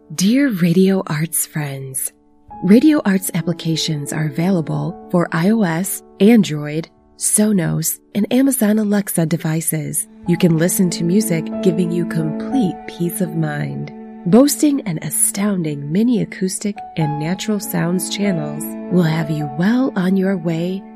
Dear Radio Arts friends, Radio Arts applications are available for iOS, Android, Sonos, and Amazon Alexa devices. You can listen to music, giving you complete peace of mind. Boasting an astounding mini acoustic and natural sounds channels will have you well on your way